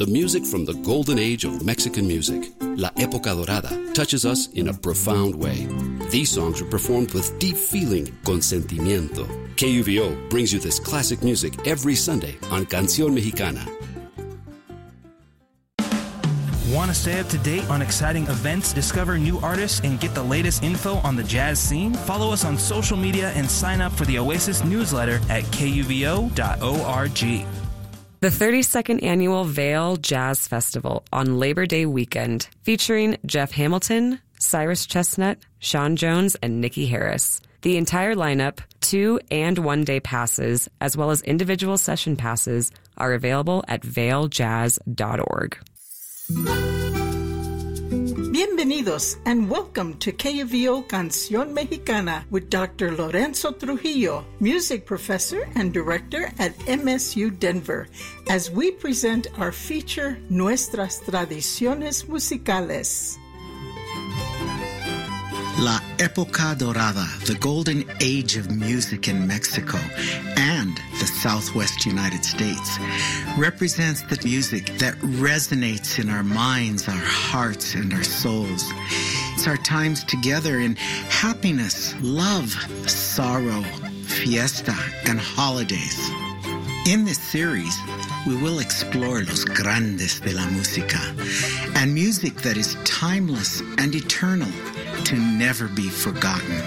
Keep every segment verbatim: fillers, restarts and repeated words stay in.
The music from the golden age of Mexican music, La Época Dorada, touches us in a profound way. These songs are performed with deep feeling, con sentimiento. K U V O brings you this classic music every Sunday on Canción Mexicana. Want to stay up to date on exciting events, discover new artists, and get the latest info on the jazz scene? Follow us on social media and sign up for the Oasis newsletter at K U V O dot org. The thirty-second Annual Vail Jazz Festival on Labor Day weekend, featuring Jeff Hamilton, Cyrus Chestnut, Sean Jones, and Nikki Harris. The entire lineup, two and one day passes, as well as individual session passes, are available at vail jazz dot org. Bienvenidos and welcome to K U V O Canción Mexicana with Doctor Lorenzo Trujillo, music professor and director at M S U Denver, as we present our feature, Nuestras Tradiciones Musicales. La Época Dorada, the golden age of music in Mexico and the Southwest United States, represents the music that resonates in our minds, our hearts, and our souls. It's our times together in happiness, love, sorrow, fiesta, and holidays. In this series, we will explore los grandes de la música and music that is timeless and eternal, to never be forgotten.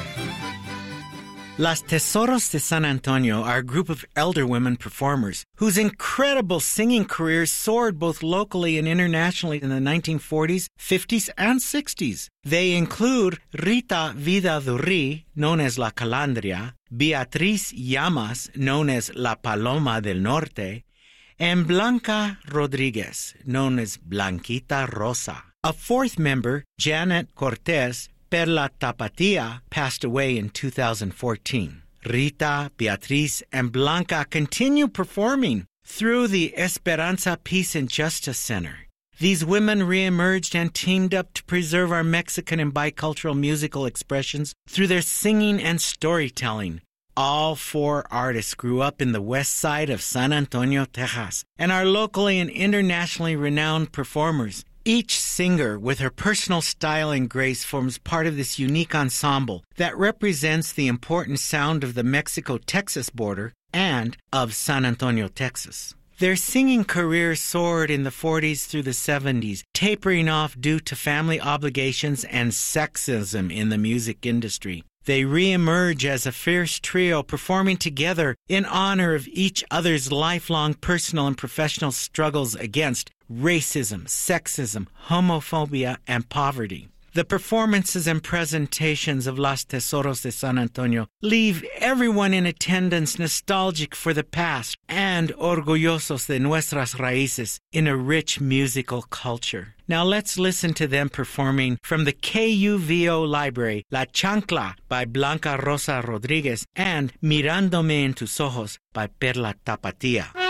Las Tesoros de San Antonio are a group of elder women performers whose incredible singing careers soared both locally and internationally in the nineteen forties, fifties, and sixties. They include Rita Vidadurri, known as La Calandria, Beatriz Llamas, known as La Paloma del Norte, and Blanca Rodriguez, known as Blanquita Rosa. A fourth member, Janet Cortez Perla Tapatia, passed away in two thousand fourteen. Rita, Beatriz, and Blanca continue performing through the Esperanza Peace and Justice Center. These women reemerged and teamed up to preserve our Mexican and bicultural musical expressions through their singing and storytelling. All four artists grew up in the west side of San Antonio, Texas, and are locally and internationally renowned performers. Each singer, with her personal style and grace, forms part of this unique ensemble that represents the important sound of the Mexico-Texas border and of San Antonio, Texas. Their singing career soared in the forties through the seventies, tapering off due to family obligations and sexism in the music industry. They reemerge as a fierce trio, performing together in honor of each other's lifelong personal and professional struggles against racism, sexism, homophobia, and poverty. The performances and presentations of Las Tesoros de San Antonio leave everyone in attendance nostalgic for the past and orgullosos de nuestras raíces in a rich musical culture. Now let's listen to them performing from the K U V O library, La Chancla by Blanca Rosa Rodriguez and Mirándome en tus ojos by Perla Tapatia.